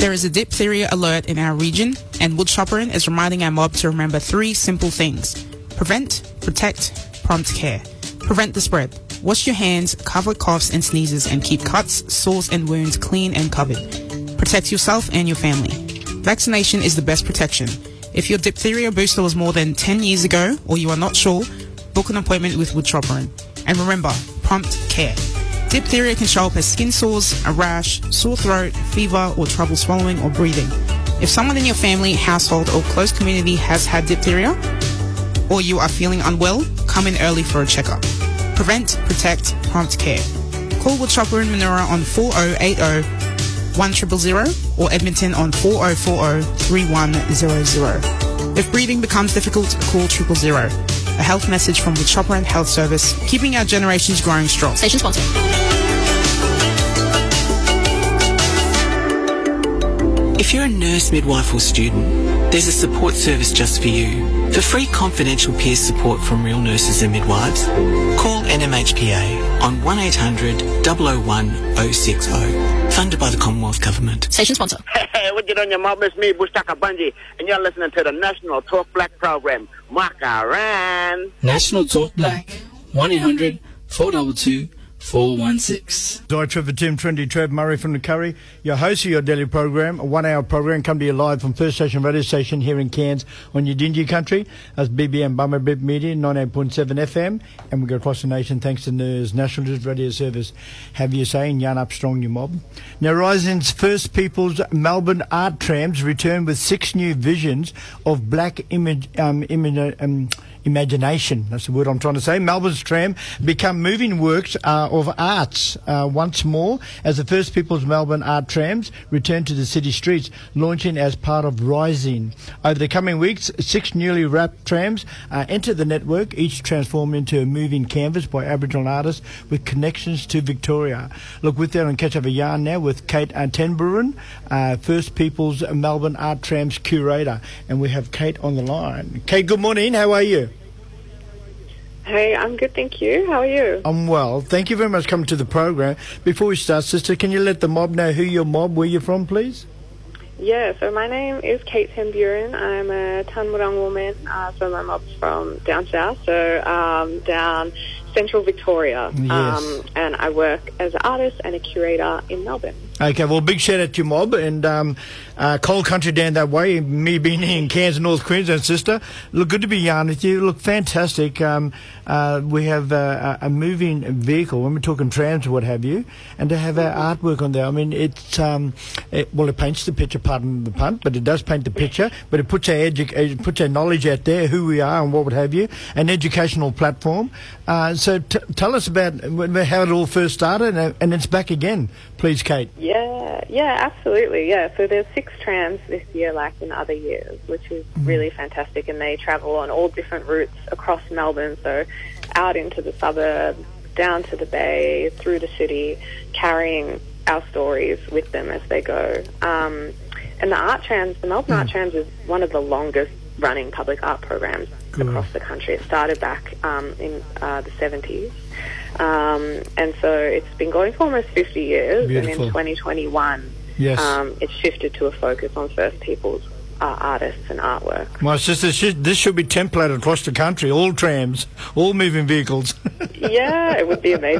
There is a diphtheria alert in our region, and Woodchopperin is reminding our mob to remember 3 simple things. Prevent, protect, prompt care. Prevent the spread. Wash your hands, cover coughs and sneezes, and keep cuts, sores and wounds clean and covered. Protect yourself and your family. Vaccination is the best protection. If your diphtheria booster was more than 10 years ago, or you are not sure, book an appointment with Woodchopperin. And remember, prompt care. Diphtheria can show up as skin sores, a rash, sore throat, fever, or trouble swallowing or breathing. If someone in your family, household, or close community has had diphtheria, or you are feeling unwell, come in early for a checkup. Prevent, protect, prompt care. Call Woodchopperin Manura on 4080 1000 or Edmonton on 4040 3100. If breathing becomes difficult, call 000. A health message from Woodchopperin Health Service, keeping our generations growing strong. Station sponsor. If you're a nurse, midwife or student, there's a support service just for you. For free confidential peer support from real nurses and midwives, call NMHPA on 1800 001 060. Funded by the Commonwealth Government. Station sponsor. Hey, what you doing, your mom? It's me, Bustaka Bunji, and you're listening to the National Talk Black program. Makaran. National Talk Black. 1-800 422 416. Hi, Trevor Tim, Trendy Trev Murray from the Curry, your host of your daily program, a 1-hour program, come to you live from First Station Radio Station here in Cairns on your Dingy country. That's BBM Bummer Bip Media, 98.7 FM, and we go across the nation thanks to NERS, National News Radio Service. Have you saying, yarn up strong, you mob. Now, Rising's First People's Melbourne Art Trams return with 6 new visions of black imagination. That's the word I'm trying to say. Melbourne's tram become moving works of arts once more as the First People's Melbourne Art Trams return to the city streets, launching as part of Rising. Over the coming weeks, 6 newly wrapped trams enter the network, each transformed into a moving canvas by Aboriginal artists with connections to Victoria. Look, with that, and catch up a yarn now with Kate Tenburen, First People's Melbourne Art Trams curator, and we have Kate on the line. Kate, good morning. How are you? Hey, I'm good, thank you. How are you? I'm well. Thank you very much for coming to the program. Before we start, sister, can you let the mob know who your mob, where you're from, please? Yeah, so my name is Kate Tenburen. I'm a Tanmurang woman, so my mob's from down south, so down central Victoria. Yes. And I work as an artist and a curator in Melbourne. Okay, well, big shout out to your mob, and cold country down that way, me being here in Cairns, North Queensland, sister. Look, good to be yarn with you. Look, fantastic. We have a moving vehicle, when we're talking trams or what have you, and to have our artwork on there. I mean, it's, it paints the picture, pardon the pun, but it does paint the picture, but it puts our knowledge out there, who we are and what would have you, an educational platform. So tell us about how it all first started, and it's back again, please, Kate. Yeah, absolutely. Yeah, so there's 6 trams this year, like in other years, which is really fantastic, and they travel on all different routes across Melbourne, so out into the suburbs, down to the bay, through the city, carrying our stories with them as they go. And the art trams, the Melbourne Art Trams is one of the longest running public art programs across the country. It started back in the 70s. And so it's been going for almost 50 years. Beautiful. And in 2021, it shifted to a focus on First People's artists and artwork. My sister, this should be templated across the country, all trams, all moving vehicles. Yeah, it would be amazing.